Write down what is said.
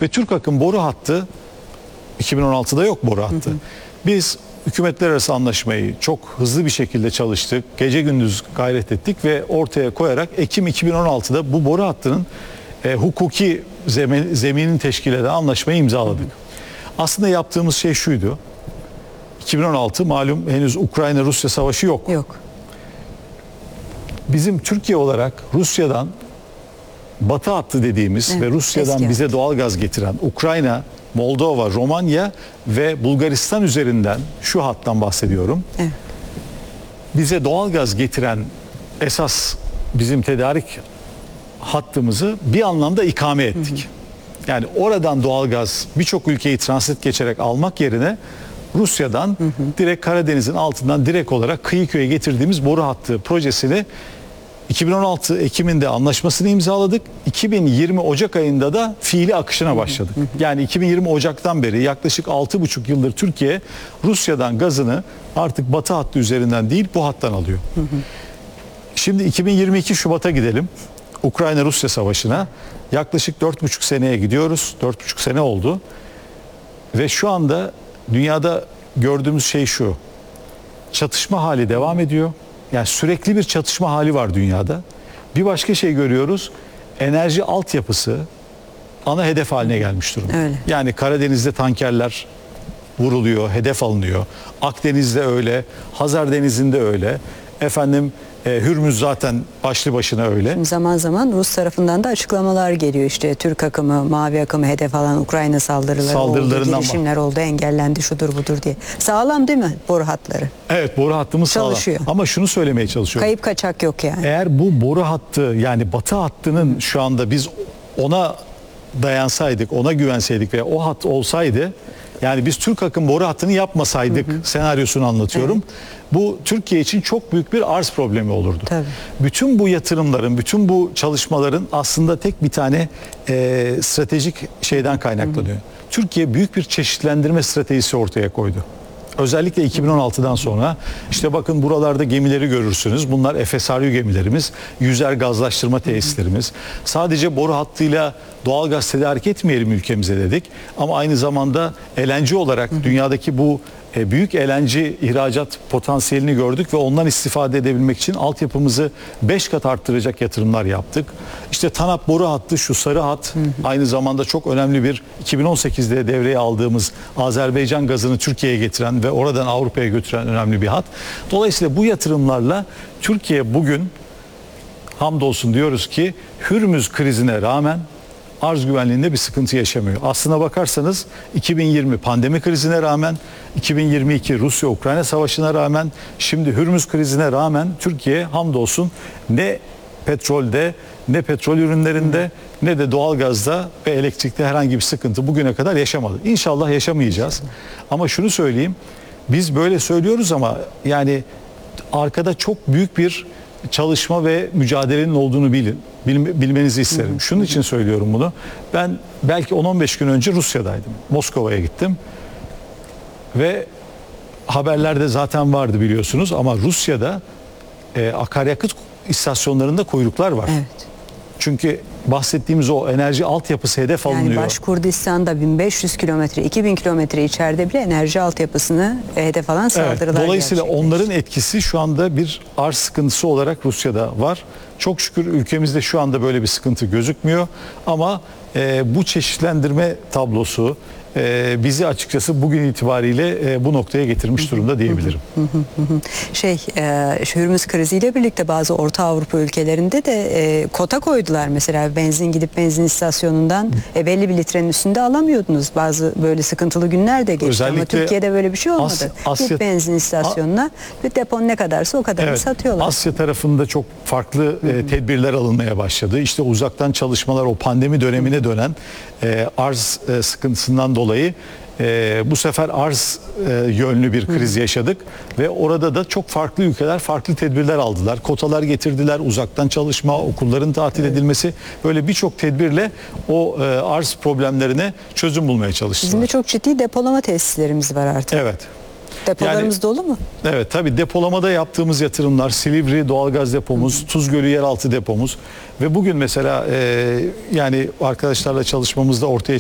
Ve Türk Akım boru hattı 2016'da yok boru hattı. Biz hükümetler arası anlaşmayı çok hızlı bir şekilde çalıştık. Gece gündüz gayret ettik ve ortaya koyarak Ekim 2016'da bu boru hattının hukuki zeminini teşkil eden anlaşmayı imzaladık. Aslında yaptığımız şey şuydu. 2016 malum henüz Ukrayna-Rusya savaşı yok. Bizim Türkiye olarak Rusya'dan Batı hattı dediğimiz ve Rusya'dan bize doğalgaz getiren Ukrayna, Moldova, Romanya ve Bulgaristan üzerinden şu hattan bahsediyorum. Bize doğalgaz getiren esas bizim tedarik hattımızı bir anlamda ikame ettik. Yani oradan doğalgaz birçok ülkeyi transit geçerek almak yerine Rusya'dan direkt Karadeniz'in altından direkt olarak Kıyıköy'e getirdiğimiz boru hattı projesini 2016 Ekim'inde anlaşmasını imzaladık. 2020 Ocak ayında da fiili akışına başladık. Yani 2020 Ocak'tan beri yaklaşık 6,5 yıldır Türkiye Rusya'dan gazını artık Batı hattı üzerinden değil bu hattan alıyor. Şimdi 2022 Şubat'a gidelim. Ukrayna-Rusya savaşına. Yaklaşık 4,5 seneye gidiyoruz. 4,5 sene oldu. Ve şu anda dünyada gördüğümüz şey şu. Çatışma hali devam ediyor. Yani sürekli bir çatışma hali var dünyada. Bir başka şey görüyoruz. Enerji altyapısı ana hedef haline gelmiş durumda. Yani Karadeniz'de tankerler vuruluyor, hedef alınıyor. Akdeniz'de öyle, Hazar Denizi'nde öyle. Hürmüz zaten başlı başına öyle. Şimdi zaman zaman Rus tarafından da açıklamalar geliyor. İşte Türk akımı, Mavi akımı hedef alan Ukrayna saldırıları oldu, girişimler oldu, engellendi, şudur budur diye. Sağlam değil mi boru hatları? Evet, boru hattımız çalışıyor. Sağlam. Ama şunu söylemeye çalışıyorum. Kayıp kaçak yok yani. Eğer bu boru hattı yani Batı hattının şu anda biz ona dayansaydık, ona güvenseydik ve o hat olsaydı, yani biz Türk akım boru hattını yapmasaydık senaryosunu anlatıyorum. Bu Türkiye için çok büyük bir arz problemi olurdu. Bütün bu yatırımların, bütün bu çalışmaların aslında tek bir tane stratejik şeyden kaynaklanıyor. Türkiye büyük bir çeşitlendirme stratejisi ortaya koydu. Özellikle 2016'dan sonra işte bakın buralarda gemileri görürsünüz. Bunlar FSRU gemilerimiz, yüzer gazlaştırma tesislerimiz. Sadece boru hattıyla doğal gaz tedarik etmeyelim ülkemize dedik. Ama aynı zamanda LNG olarak dünyadaki bu büyük LNG ihracat potansiyelini gördük ve ondan istifade edebilmek için altyapımızı 5 kat arttıracak yatırımlar yaptık. İşte TANAP boru hattı, şu sarı hat aynı zamanda çok önemli bir 2018'de devreye aldığımız Azerbaycan gazını Türkiye'ye getiren ve oradan Avrupa'ya götüren önemli bir hat. Dolayısıyla bu yatırımlarla Türkiye bugün hamdolsun diyoruz ki Hürmüz krizine rağmen arz güvenliğinde bir sıkıntı yaşamıyor. Aslına bakarsanız 2020 pandemi krizine rağmen, 2022 Rusya-Ukrayna savaşına rağmen, şimdi Hürmüz krizine rağmen Türkiye hamdolsun ne petrolde, ne petrol ürünlerinde, ne de doğalgazda ve elektrikte herhangi bir sıkıntı bugüne kadar yaşamadı. İnşallah yaşamayacağız. Ama şunu söyleyeyim, biz böyle söylüyoruz ama yani arkada çok büyük bir çalışma ve mücadelenin olduğunu bilmenizi isterim. Şunun için söylüyorum bunu. Ben belki 10-15 gün önce Rusya'daydım. Moskova'ya gittim. Ve haberlerde zaten vardı biliyorsunuz ama Rusya'da akaryakıt istasyonlarında kuyruklar var. Çünkü bahsettiğimiz o enerji altyapısı hedef alınıyor. Yani Başkurdistan'da 1500 kilometre, 2000 kilometre içeride bile enerji altyapısını hedef alan saldırılar dolayısıyla onların etkisi şu anda bir arz sıkıntısı olarak Rusya'da var. Çok şükür ülkemizde şu anda böyle bir sıkıntı gözükmüyor. Ama bu çeşitlendirme tablosu bizi açıkçası bugün itibariyle bu noktaya getirmiş durumda diyebilirim. Hürmüz kriziyle birlikte bazı Orta Avrupa ülkelerinde de kota koydular. Mesela benzin gidip benzin istasyonundan belli bir litrenin üstünde alamıyordunuz. Bazı böyle sıkıntılı günler de geçti. Özellikle ama Türkiye'de böyle bir şey olmadı. Git benzin istasyonuna bir depon ne kadarsa o kadarını satıyorlar. Asya tarafında çok farklı tedbirler alınmaya başladı. İşte uzaktan çalışmalar, o pandemi dönemine dönen arz sıkıntısından dolayı bu sefer arz yönlü bir kriz yaşadık ve orada da çok farklı ülkeler farklı tedbirler aldılar. Kotalar getirdiler, uzaktan çalışma, okulların tatil edilmesi, böyle birçok tedbirle o arz problemlerine çözüm bulmaya çalıştılar. Bizim de çok ciddi depolama tesislerimiz var artık. Depolarımız dolu mu? Evet, tabii depolamada yaptığımız yatırımlar, Silivri doğalgaz depomuz, Tuzgölü yeraltı depomuz ve bugün mesela yani arkadaşlarla çalışmamızda ortaya